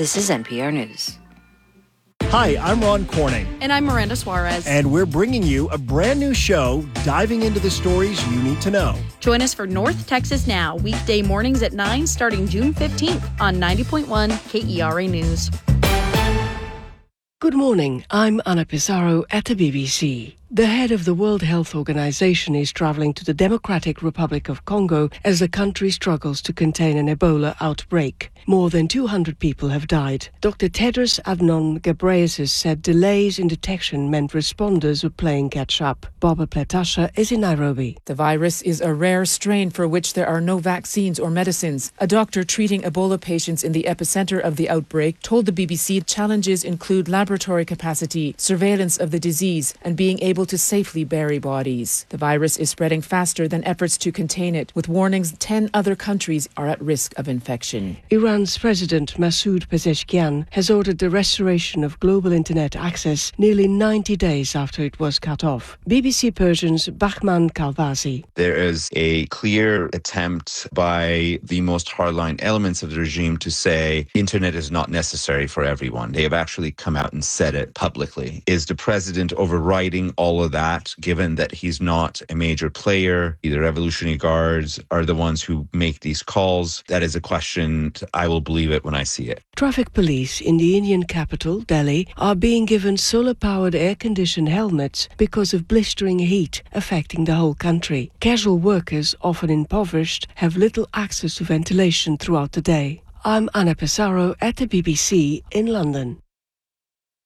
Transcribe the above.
This is NPR News. Hi, I'm Ron Corning. And I'm Miranda Suarez. And we're bringing you a brand new show diving into the stories you need to know. Join us for North Texas Now, weekday mornings at 9 starting June 15th on 90.1 KERA News. Good morning. I'm Anna Pizarro at the BBC. The head of the World Health Organization is traveling to the Democratic Republic of Congo as the country struggles to contain an Ebola outbreak. More than 200 people have died. Dr. Tedros Adhanom Ghebreyesus said delays in detection meant responders were playing catch-up. Barbara Pletasha is in Nairobi. The virus is a rare strain for which there are no vaccines or medicines. A doctor treating Ebola patients in the epicenter of the outbreak told the BBC challenges include laboratory capacity, surveillance of the disease, and being able to safely bury bodies. The virus is spreading faster than efforts to contain it, with warnings 10 other countries are at risk of infection. Iran's President Masoud Pezeshkian has ordered the restoration of global internet access nearly 90 days after it was cut off. BBC Persian's Bahman Kalvazi. There is a clear attempt by the most hardline elements of the regime to say internet is not necessary for everyone. They have actually come out and said it publicly. Is the president overriding all of that, given that he's not a major player? The Revolutionary Guards are the ones who make these calls. That is a question. I will believe it when I see it. Traffic police in the Indian capital, Delhi, are being given solar-powered air-conditioned helmets because of blistering heat affecting the whole country. Casual workers, often impoverished, have little access to ventilation throughout the day. I'm Anna Pizarro at the BBC in London.